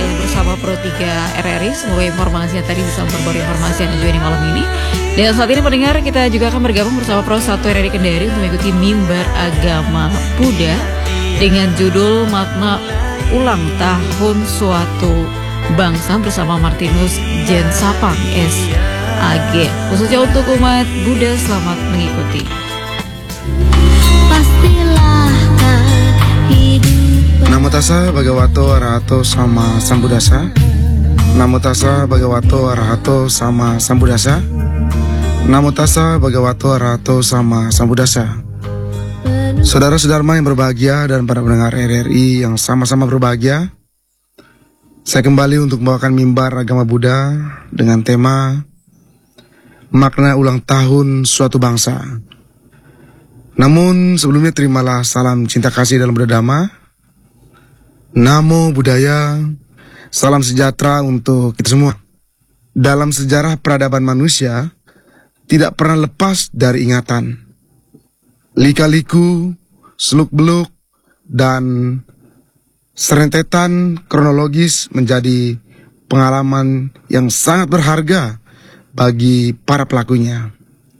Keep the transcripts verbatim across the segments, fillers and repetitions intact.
kembali bersama Pro tiga R R I. Semoga informasinya tadi bisa memperbarui informasi yang di malam ini. Dan saat ini pendengar, kita juga akan bergabung bersama Pro satu R R I Kendari untuk mengikuti mimbar agama Buddha dengan judul Makna Ulang Tahun Suatu Bangsa bersama Martinus Jensapang S A G. Khususnya untuk umat Buddha, selamat mengikuti. Pastilah kehidupan. Namo tassa bhagavato arahato sama sambuddhassa. Namo tassa bhagavato arahato sama sambuddhassa. Namo tassa bhagavato arahato sama sambuddhassa. Saudara-saudarma yang berbahagia dan para pendengar R R I yang sama-sama berbahagia, saya kembali untuk membawakan mimbar agama Buddha dengan tema Makna Ulang Tahun Suatu Bangsa. Namun sebelumnya terimalah salam cinta kasih dalam Buddha Dhamma. Namo Buddhaya, salam sejahtera untuk kita semua. Dalam sejarah peradaban manusia, tidak pernah lepas dari ingatan. Lika-liku, seluk-beluk, dan serentetan kronologis menjadi pengalaman yang sangat berharga bagi para pelakunya.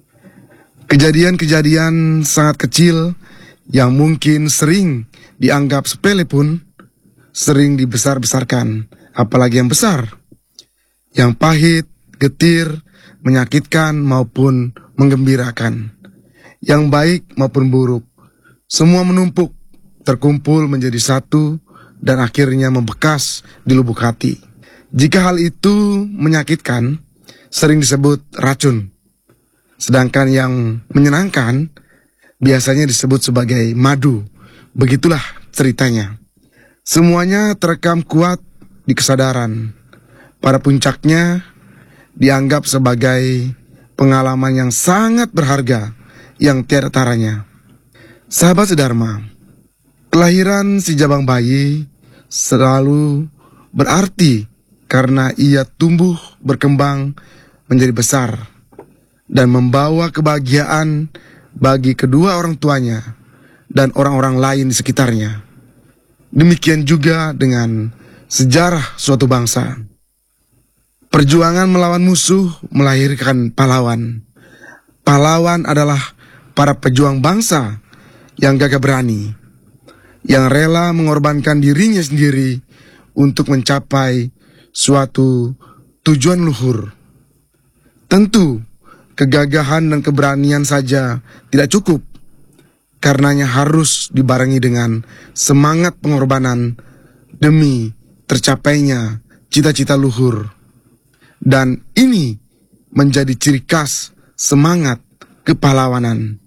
Kejadian-kejadian sangat kecil yang mungkin sering dianggap sepele pun sering dibesar-besarkan, apalagi yang besar, yang pahit, getir, menyakitkan maupun menggembirakan, yang baik maupun buruk, semua menumpuk, terkumpul menjadi satu, dan akhirnya membekas di lubuk hati. Jika hal itu menyakitkan, sering disebut racun. Sedangkan yang menyenangkan, biasanya disebut sebagai madu. Begitulah ceritanya. Semuanya terekam kuat di kesadaran. Pada puncaknya, dianggap sebagai pengalaman yang sangat berharga, yang tiada taranya. Sahabat sedharma, kelahiran si jabang bayi selalu berarti karena ia tumbuh berkembang menjadi besar dan membawa kebahagiaan bagi kedua orang tuanya dan orang-orang lain di sekitarnya. Demikian juga dengan sejarah suatu bangsa. Perjuangan melawan musuh melahirkan pahlawan. Pahlawan adalah para pejuang bangsa yang gagah berani, yang rela mengorbankan dirinya sendiri untuk mencapai suatu tujuan luhur. Tentu, kegagahan dan keberanian saja tidak cukup. Karenanya harus dibarengi dengan semangat pengorbanan demi tercapainya cita-cita luhur. Dan ini menjadi ciri khas semangat kepahlawanan.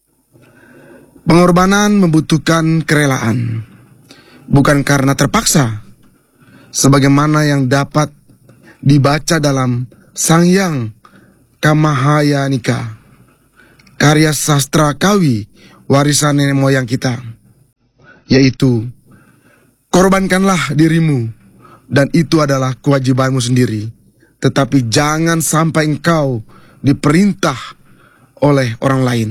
Pengorbanan membutuhkan kerelaan, bukan karena terpaksa, sebagaimana yang dapat dibaca dalam Sangyang Kamahayanika, karya sastra Kawi warisan nenek moyang kita, yaitu korbankanlah dirimu dan itu adalah kewajibanmu sendiri, tetapi jangan sampai engkau diperintah oleh orang lain.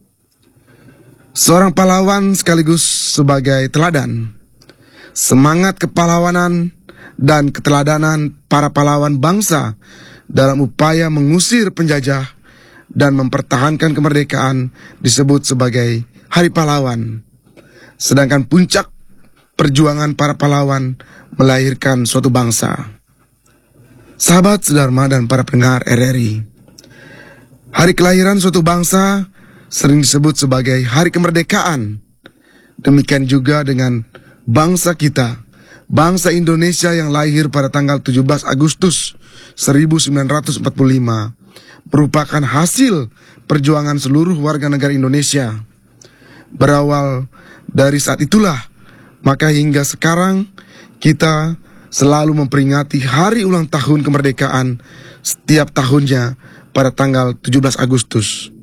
Seorang pahlawan sekaligus sebagai teladan. Semangat kepahlawanan dan keteladanan para pahlawan bangsa dalam upaya mengusir penjajah dan mempertahankan kemerdekaan disebut sebagai Hari Pahlawan. Sedangkan puncak perjuangan para pahlawan melahirkan suatu bangsa. Sahabat sedharma dan para pendengar R R I, hari kelahiran suatu bangsa sering disebut sebagai Hari Kemerdekaan. Demikian juga dengan bangsa kita, bangsa Indonesia yang lahir pada tanggal tujuh belas Agustus seribu sembilan ratus empat puluh lima, merupakan hasil perjuangan seluruh warga negara Indonesia. Berawal dari saat itulah, maka hingga sekarang kita selalu memperingati hari ulang tahun kemerdekaan setiap tahunnya pada tanggal tujuh belas Agustus.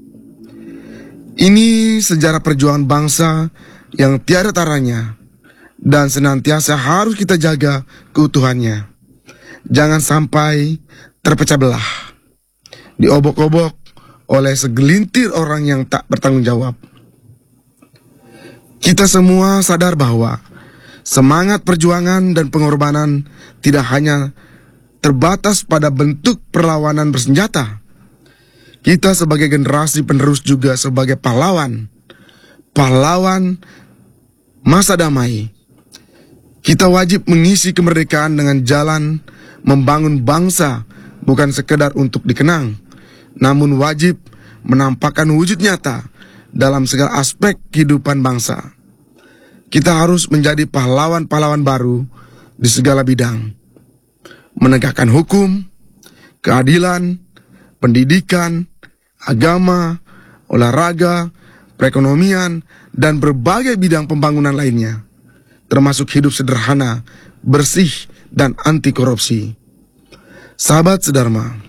Ini sejarah perjuangan bangsa yang tiada taranya dan senantiasa harus kita jaga keutuhannya. Jangan sampai terpecah belah, diobok-obok oleh segelintir orang yang tak bertanggung jawab. Kita semua sadar bahwa Semangat perjuangan dan pengorbanan tidak hanya terbatas pada bentuk perlawanan bersenjata. Kita sebagai generasi penerus juga sebagai pahlawan. Pahlawan masa damai. Kita wajib mengisi kemerdekaan dengan jalan membangun bangsa, bukan sekedar untuk dikenang, namun wajib menampakkan wujud nyata dalam segala aspek kehidupan bangsa. Kita harus menjadi pahlawan-pahlawan baru di segala bidang. Menegakkan hukum, keadilan, pendidikan, agama, olahraga, perekonomian, dan berbagai bidang pembangunan lainnya, termasuk hidup sederhana, bersih, dan anti korupsi. Sahabat sedharma,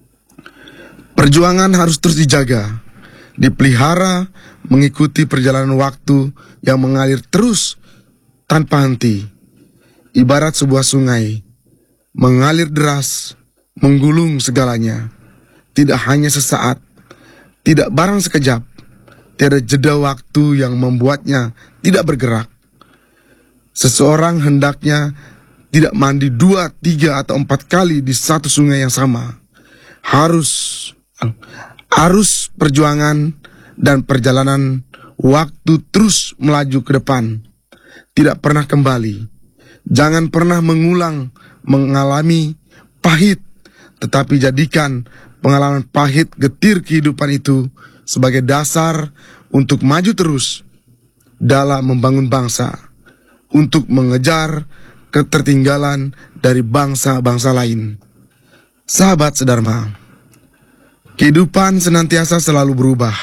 perjuangan harus terus dijaga, dipelihara, mengikuti perjalanan waktu yang mengalir terus tanpa henti. Ibarat sebuah sungai, mengalir deras, menggulung segalanya. Tidak hanya sesaat, tidak barang sekejap, tiada jeda waktu yang membuatnya tidak bergerak. Seseorang hendaknya tidak mandi dua, tiga, atau empat kali di satu sungai yang sama. Harus arus perjuangan dan perjalanan waktu terus melaju ke depan, tidak pernah kembali. Jangan pernah mengulang mengalami pahit, tetapi jadikan pengalaman pahit getir kehidupan itu sebagai dasar untuk maju terus dalam membangun bangsa, untuk mengejar ketertinggalan dari bangsa-bangsa lain. Sahabat sedharma, kehidupan senantiasa selalu berubah,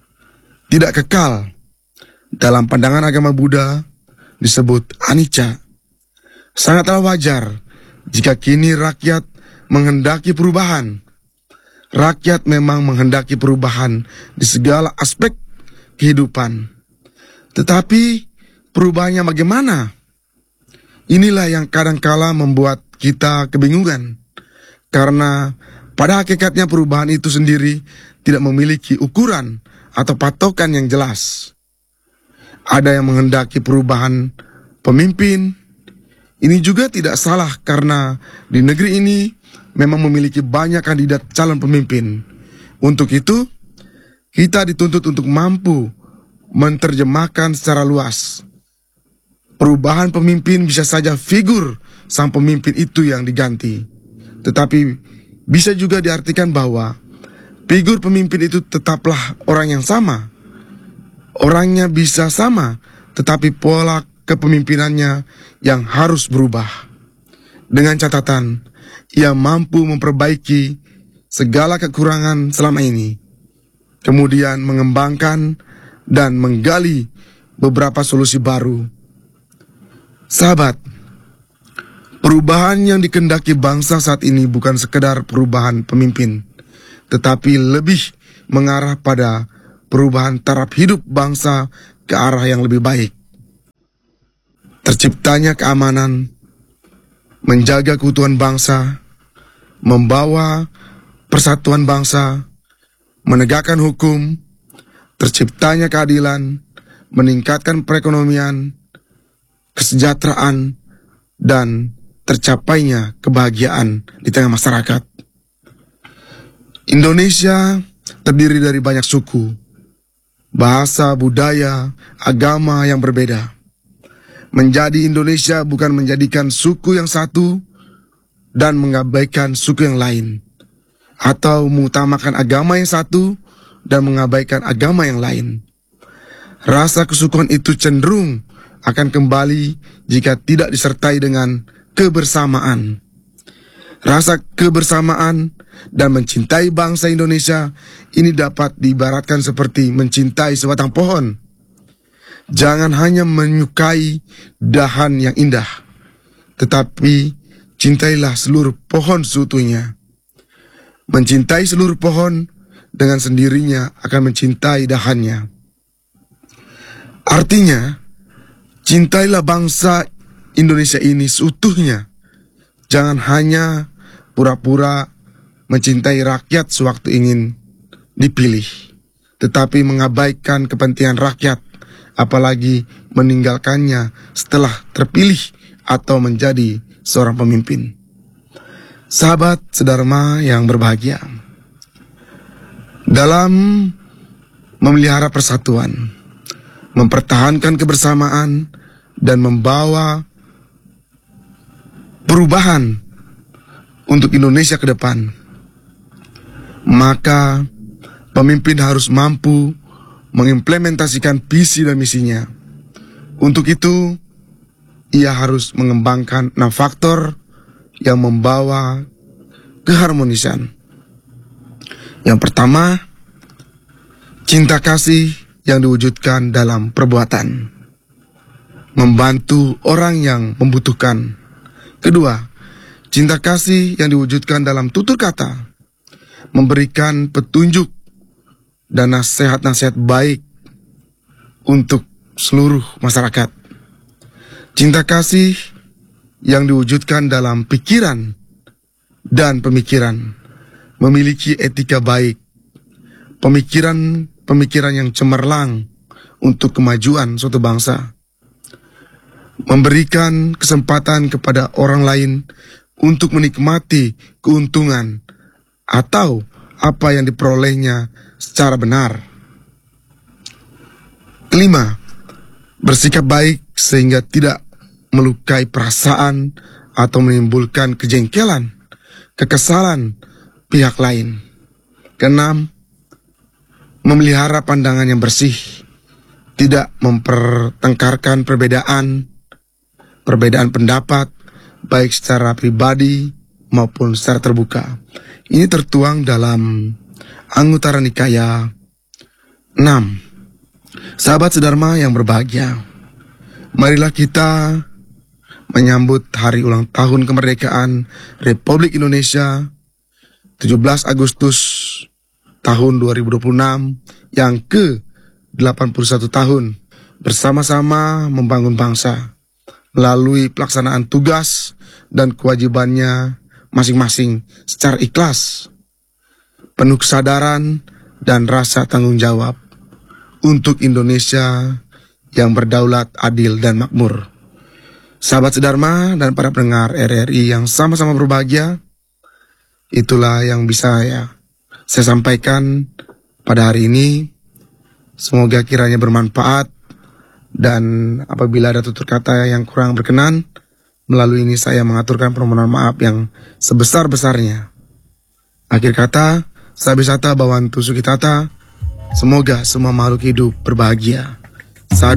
tidak kekal. Dalam pandangan agama Buddha disebut anicca. Sangatlah wajar jika kini rakyat menghendaki perubahan. Rakyat memang menghendaki perubahan di segala aspek kehidupan. Tetapi perubahannya bagaimana? Inilah yang kadangkala membuat kita kebingungan. Karena pada hakikatnya perubahan itu sendiri tidak memiliki ukuran atau patokan yang jelas. Ada yang menghendaki perubahan pemimpin. Ini juga tidak salah karena di negeri ini memang memiliki banyak kandidat calon pemimpin. Untuk itu, kita dituntut untuk mampu menerjemahkan secara luas. Perubahan pemimpin bisa saja figur sang pemimpin itu yang diganti. Tetapi bisa juga diartikan bahwa figur pemimpin itu tetaplah orang yang sama. Orangnya bisa sama, tetapi pola kepemimpinannya yang harus berubah. Dengan catatan, ia mampu memperbaiki segala kekurangan selama ini, kemudian mengembangkan dan menggali beberapa solusi baru. Sahabat, perubahan yang dikehendaki bangsa saat ini bukan sekedar perubahan pemimpin, tetapi lebih mengarah pada perubahan taraf hidup bangsa ke arah yang lebih baik. Terciptanya keamanan, menjaga keutuhan bangsa, membawa persatuan bangsa, menegakkan hukum, terciptanya keadilan, meningkatkan perekonomian, kesejahteraan, dan tercapainya kebahagiaan di tengah masyarakat. Indonesia terdiri dari banyak suku, bahasa, budaya, agama yang berbeda. Menjadi Indonesia bukan menjadikan suku yang satu dan mengabaikan suku yang lain, atau mengutamakan agama yang satu dan mengabaikan agama yang lain. Rasa kesukuan itu cenderung akan kembali jika tidak disertai dengan kebersamaan. Rasa kebersamaan dan mencintai bangsa Indonesia ini dapat diibaratkan seperti mencintai sebatang pohon. Jangan hanya menyukai dahan yang indah, tetapi cintailah seluruh pohon seutuhnya. Mencintai seluruh pohon dengan sendirinya akan mencintai dahannya. Artinya, cintailah bangsa Indonesia ini seutuhnya. Jangan hanya pura-pura mencintai rakyat sewaktu ingin dipilih, tetapi mengabaikan kepentingan rakyat apalagi meninggalkannya setelah terpilih atau menjadi seorang pemimpin. Sahabat sedharma yang berbahagia, dalam memelihara persatuan, mempertahankan kebersamaan, dan membawa perubahan untuk Indonesia ke depan, maka pemimpin harus mampu mengimplementasikan visi dan misinya. Untuk itu, ia harus mengembangkan enam faktor yang membawa keharmonisan. Yang pertama, cinta kasih yang diwujudkan dalam perbuatan, membantu orang yang membutuhkan. Kedua, cinta kasih yang diwujudkan dalam tutur kata, memberikan petunjuk dan nasihat-nasihat baik untuk seluruh masyarakat. Cinta kasih yang diwujudkan dalam pikiran dan pemikiran, memiliki etika baik, pemikiran-pemikiran yang cemerlang untuk kemajuan suatu bangsa, memberikan kesempatan kepada orang lain untuk menikmati keuntungan atau apa yang diperolehnya secara benar. Kelima, bersikap baik sehingga tidak melukai perasaan atau menimbulkan kejengkelan, kekesalan pihak lain. Keenam, memelihara pandangan yang bersih, tidak mempertengkarkan perbedaan, perbedaan pendapat, baik secara pribadi maupun secara terbuka. Ini tertuang dalam Anguttara Nikaya enam. Sahabat sedharma yang berbahagia, marilah kita menyambut hari ulang tahun kemerdekaan Republik Indonesia tujuh belas Agustus tahun dua ribu dua puluh enam yang ke delapan puluh satu tahun, bersama-sama membangun bangsa melalui pelaksanaan tugas dan kewajibannya masing-masing secara ikhlas, penuh kesadaran dan rasa tanggung jawab untuk Indonesia yang berdaulat, adil, dan makmur. Sahabat sedharma dan para pendengar R R I yang sama-sama berbahagia, itulah yang bisa ya saya sampaikan pada hari ini. Semoga kiranya bermanfaat, dan apabila ada tutur kata yang kurang berkenan, melalui ini saya mengaturkan permohonan maaf yang sebesar-besarnya. Akhir kata, sabisata bawantu sukitata, semoga semua makhluk hidup berbahagia. Sadu.